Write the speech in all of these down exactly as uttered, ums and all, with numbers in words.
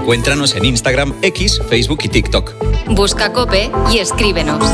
Encuéntranos en Instagram, X, Facebook y TikTok. Busca COPE y escríbenos.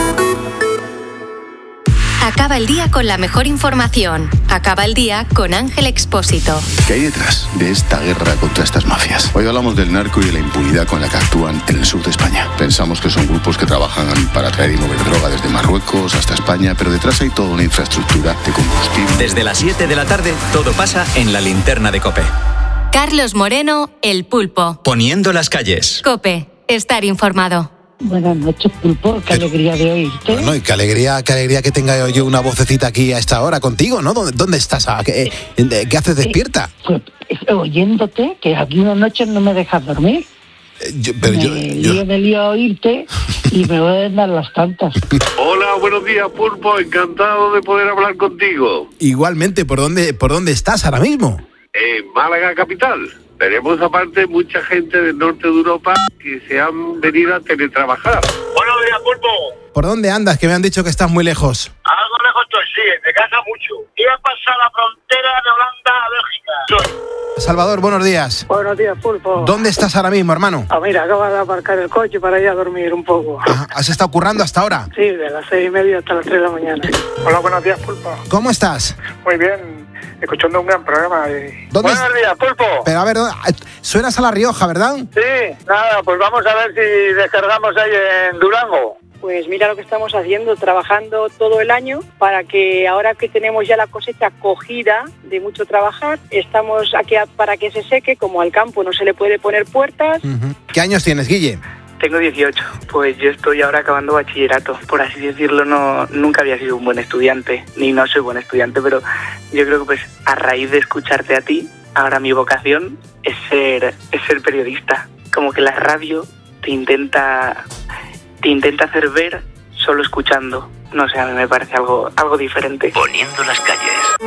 Acaba el día con la mejor información. Acaba el día con Ángel Expósito. ¿Qué hay detrás de esta guerra contra estas mafias? Hoy hablamos del narco y de la impunidad con la que actúan en el sur de España. Pensamos que son grupos que trabajan para traer y mover droga desde Marruecos hasta España, pero detrás hay toda una infraestructura de combustible. Desde las siete de la tarde, todo pasa en la linterna de COPE. Carlos Moreno, El Pulpo. Poniendo las calles. COPE, estar informado. Buenas noches, Pulpo, qué alegría de oírte. Bueno, y qué alegría, qué alegría que tenga yo una vocecita aquí a esta hora contigo, ¿no? ¿Dónde, dónde estás? ¿Qué, ¿Qué haces despierta? Pues, oyéndote, que algunas noches no me dejas dormir. Eh, yo, pero me yo, lío, yo... me lío a oírte y me voy a dar las tantas. Hola, buenos días, Pulpo, encantado de poder hablar contigo. Igualmente, ¿por dónde, por dónde estás ahora mismo? En Málaga capital. Tenemos aparte mucha gente del norte de Europa que se han venido a teletrabajar. Buenos días, Pulpo. ¿Por dónde andas? Que me han dicho que estás muy lejos. Algo lejos estoy, sí, de casa mucho. Iba a pasar la frontera de Holanda a Bélgica. Salvador, buenos días. Buenos días, Pulpo. ¿Dónde estás ahora mismo, hermano? Ah, mira, acabo de aparcar el coche para ir a dormir un poco. Ajá. ¿Has estado currando hasta ahora? Sí, de las seis y media hasta las tres de la mañana. Hola, buenos días, Pulpo. ¿Cómo estás? Muy bien, escuchando un gran programa. Y... ¿Dónde Buenos es... días, Pulpo. Pero a ver, suenas a La Rioja, ¿verdad? Sí, nada, pues vamos a ver si descargamos ahí en Durango. Pues mira lo que estamos haciendo, trabajando todo el año para que ahora que tenemos ya la cosecha cogida de mucho trabajar, estamos aquí a, para que se seque, como al campo no se le puede poner puertas. Uh-huh. ¿Qué años tienes, Guille? Tengo dieciocho, pues yo estoy ahora acabando bachillerato, por así decirlo. No, nunca había sido un buen estudiante, ni no soy buen estudiante, pero yo creo que pues a raíz de escucharte a ti, ahora mi vocación es ser, es ser periodista. Como que la radio te intenta, te intenta hacer ver solo escuchando. No sé, a mí me parece algo, algo diferente. Poniendo las calles.